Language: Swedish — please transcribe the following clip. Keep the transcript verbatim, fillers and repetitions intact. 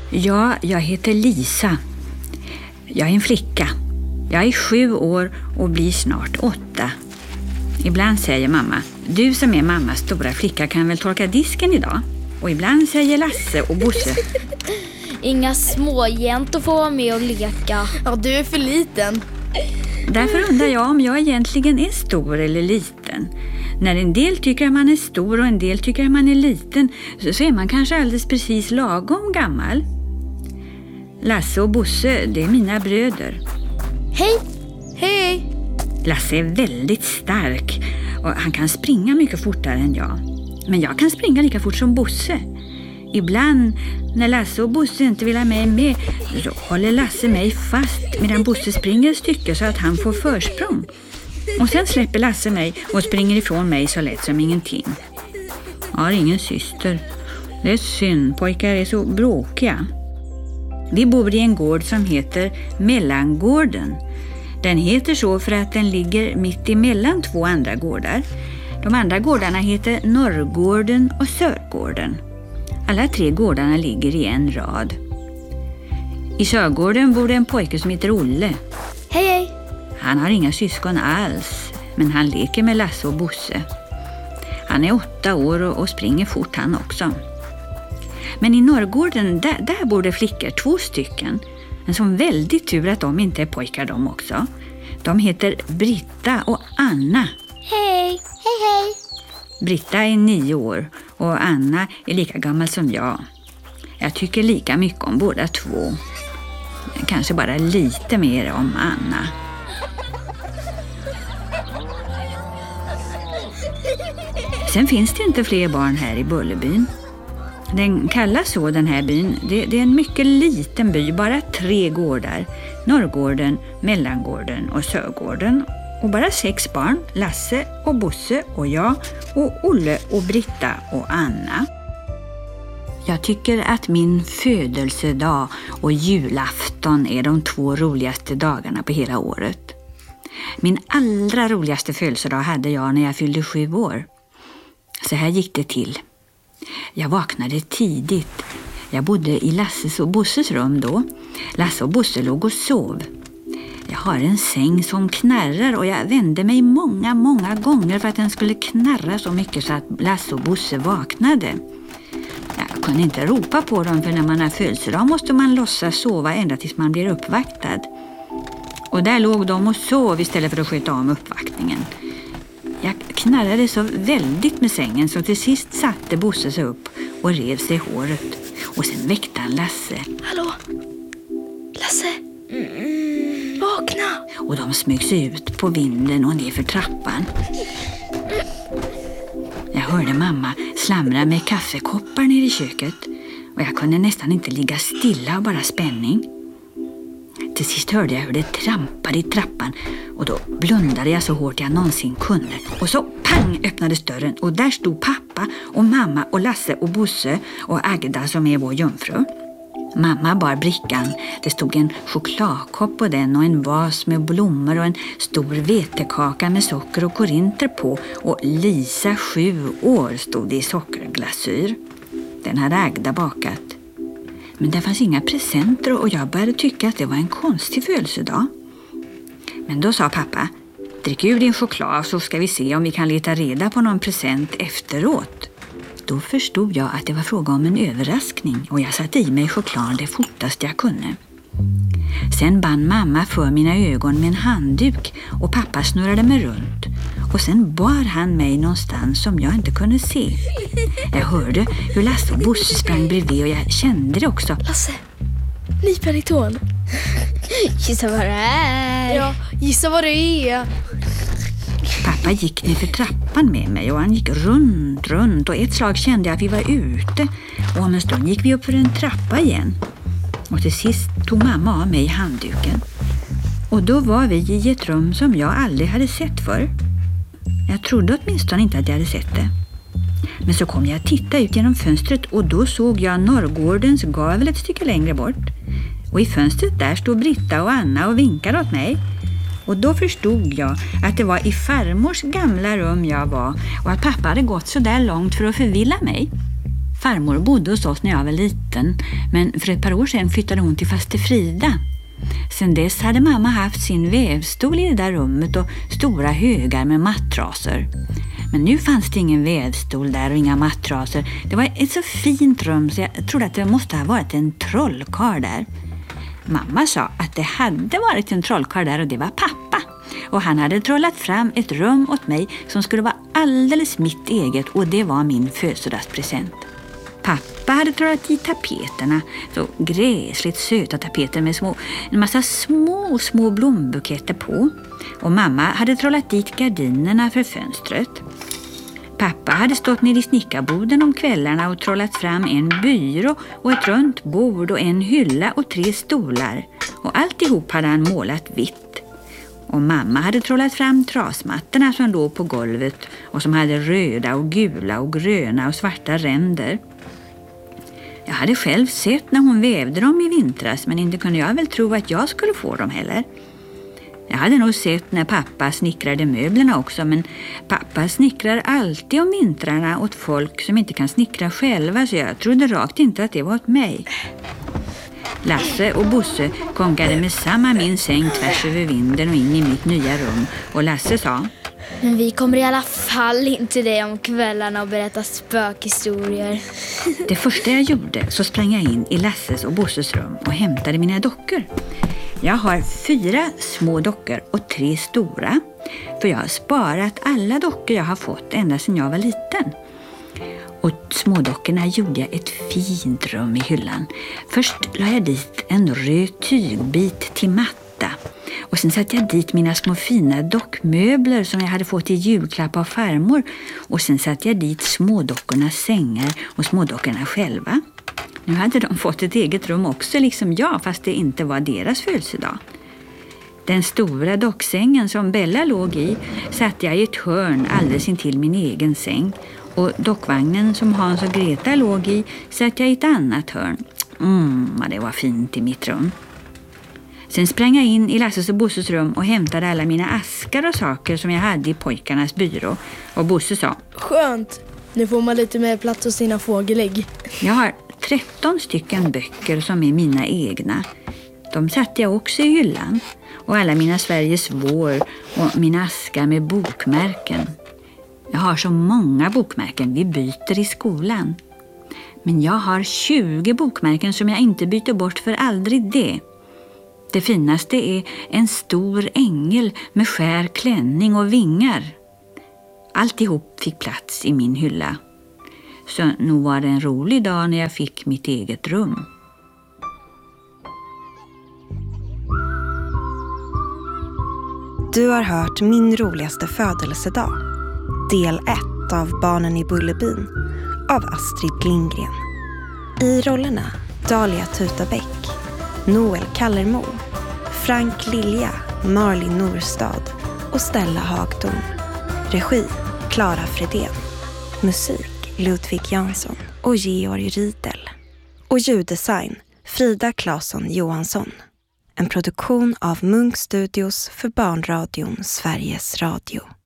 Ja, jag heter Lisa. Jag är en flicka. Jag är sju år och blir snart åtta. Ibland säger mamma, du som är mammas stora flicka kan väl torka disken idag? Och ibland säger Lasse och Bosse, inga småjäntor får vara med och leka. Ja, du är för liten. Därför undrar jag om jag egentligen är stor eller liten. När en del tycker att man är stor och en del tycker att man är liten så är man kanske alldeles precis lagom gammal. Lasse och Bosse, det är mina bröder. Hej! Hej! Lasse är väldigt stark och han kan springa mycket fortare än jag. Men jag kan springa lika fort som Bosse. Ibland när Lasse och Bosse inte vill ha mig med så håller Lasse mig fast medan Bosse springer ett stycke så att han får försprång. Och sen släpper Lasse mig och springer ifrån mig så lätt som ingenting. Jag har ingen syster. Det är synd, pojkar är så bråkiga. Vi bor i en gård som heter Mellangården. Den heter så för att den ligger mitt emellan två andra gårdar. De andra gårdarna heter Norrgården och Sörgården. Alla tre gårdarna ligger i en rad. I Sörgården bor det en pojke som heter Olle. Hej, hej! Han har inga syskon alls, men han leker med Lasse och Bosse. Han är åtta år och, och springer fort han också. Men i Norrgården, där, där bor det flickor, två stycken. En som väldigt tur att de inte är pojkar de också. De heter Britta och Anna. Hej! Hej, hej! Britta är nio år och Anna är lika gammal som jag. Jag tycker lika mycket om båda två. Kanske bara lite mer om Anna. Sen finns det inte fler barn här i Bullerbyn. Den kallas så, den här byn. Det, det är en mycket liten by, bara tre gårdar. Norrgården, Mellangården och Sörgården. Och bara sex barn, Lasse och Bosse och jag och Olle och Britta och Anna. Jag tycker att min födelsedag och julafton är de två roligaste dagarna på hela året. Min allra roligaste födelsedag hade jag när jag fyllde sju år. Så här gick det till. Jag vaknade tidigt. Jag bodde i Lasses och Bosses rum då. Lasse och Bosse låg och sov. Jag har en säng som knarrar och jag vände mig många, många gånger för att den skulle knarra så mycket så att Lasse och Bosse vaknade. Jag kunde inte ropa på dem för när man har födelsedag måste man låtsas sova ända tills man blir uppvaktad. Och där låg de och sov istället för att sköta om uppvaktningen. Jag knarrade så väldigt med sängen så till sist satte Bosse sig upp och rev sig i håret. Och sen väckte han Lasse. Hallå? Lasse? Mm, vakna! Och de smög sig ut på vinden och ner för trappan. Jag hörde mamma slamra med kaffekoppar ner i köket. Och jag kunde nästan inte ligga stilla och bara spänning. Till sist hörde jag hur det trampade i trappan och då blundade jag så hårt jag någonsin kunde. Och så pang öppnades dörren och där stod pappa och mamma och Lasse och Bosse och Agda som är vår jungfru. Mamma bar brickan. Det stod en chokladkopp på den och en vas med blommor och en stor vetekaka med socker och korinter på. Och Lisa, sju år, stod det i sockerglasyr. Den hade Agda bakat. Men det fanns inga presenter och jag började tycka att det var en konstig födelsedag. Men då sa pappa, drick ur din choklad så ska vi se om vi kan leta reda på någon present efteråt. Då förstod jag att det var fråga om en överraskning och jag satte i mig choklad det fortast jag kunde. Sen band mamma för mina ögon med en handduk och pappa snurrade mig runt. Och sen bar han mig någonstans som jag inte kunde se. Jag hörde hur Lasse och Bosse sprang bredvid och jag kände det också. Lasse, nyp i tån. Gissa vad det är. Ja, gissa vad det är. Pappa gick ner för trappan med mig och han gick runt, runt och ett slag kände jag att vi var ute. Och om en stund gick vi upp för en trappa igen. Och till sist tog mamma av mig handduken. Och då var vi i ett rum som jag aldrig hade sett förr. Jag trodde åtminstone inte att jag hade sett det. Men så kom jag att titta ut genom fönstret och då såg jag Norrgårdens gavel ett stycke längre bort. Och i fönstret där stod Britta och Anna och vinkade åt mig. Och då förstod jag att det var i farmors gamla rum jag var och att pappa hade gått så där långt för att förvilla mig. farmor bodde hos oss när jag var liten, men för ett par år sedan flyttade hon till faster Frida. Sen dess hade mamma haft sin vävstol i det där rummet och stora högar med mattraser. Men nu fanns det ingen vävstol där och inga mattraser. Det var ett så fint rum så jag trodde att det måste ha varit en trollkarl där. Mamma sa att det hade varit en trollkarl där och det var pappa. Och han hade trollat fram ett rum åt mig som skulle vara alldeles mitt eget, och det var min födelsedagspresent. Pappa hade trollat i tapeterna, så gräsligt söta tapeter med små, en massa små, små blombuketter på. Och mamma hade trollat dit gardinerna för fönstret. Pappa hade stått nere i snickarboden om kvällarna och trollat fram en byrå och ett runt bord och en hylla och tre stolar. Och alltihop hade han målat vitt. Och mamma hade trollat fram trasmattorna som låg på golvet och som hade röda och gula och gröna och svarta ränder. Jag hade själv sett när hon vävde dem i vintras, men inte kunde jag väl tro att jag skulle få dem heller. Jag hade nog sett när pappa snickrade möblerna också, men pappa snickrar alltid om vintrarna åt folk som inte kan snickra själva, så jag trodde rakt inte att det var åt mig. Lasse och Bosse konkade med samma min säng tvärs över vinden och in i mitt nya rum, och Lasse sa: Men vi kommer i alla fall in till dig om kvällarna och berätta spökhistorier. Det första jag gjorde så sprang jag in i Lasses och Bosses rum och hämtade mina dockor. Jag har fyra små dockor och tre stora, för jag har sparat alla dockor jag har fått ända sedan jag var liten. Och smådockorna gjorde jag ett fint rum i hyllan. Först la jag dit en röd tygbit till matta. Och sen satte jag dit mina små fina dockmöbler som jag hade fått i julklapp av farmor. Och sen satte jag dit smådockornas sängar och smådockorna själva. Nu hade de fått ett eget rum också, liksom jag, fast det inte var deras födelsedag. Den stora docksängen som Bella låg i satte jag i ett hörn alldeles intill min egen säng. Och dockvagnen som Hans och Greta låg i satte jag i ett annat hörn. Mm, det var fint i mitt rum. Sen sprang jag in i Lasses och Bosses rum och hämtade alla mina askar och saker som jag hade i pojkarnas byrå. Och Bosse sa: Skönt, nu får man lite mer plats hos sina fågelägg. Jag har tretton stycken böcker som är mina egna. De satte jag också i hyllan. Och alla mina Sveriges vår och mina askar med bokmärken. Jag har så många bokmärken vi byter i skolan. Men jag har tjugo bokmärken som jag inte byter bort för aldrig det. Det finaste är en stor ängel med skär klänning och vingar. Alltihop fick plats i min hylla. Så nog var det en rolig dag när jag fick mitt eget rum. Du har hört Min roligaste födelsedag. Del ett av Barnen i Bullerbyn av Astrid Lindgren. I rollerna Dahlia Tutabäck, Noel Kallermo, Frank Lilja, Marlin Norstad och Stella Hagtorn. Regi Clara Fredén. Musik Ludvig Jansson och Georg Riedel. Och ljuddesign Frida Claesson Johansson. En produktion av Munk Studios för Barnradion Sveriges Radio.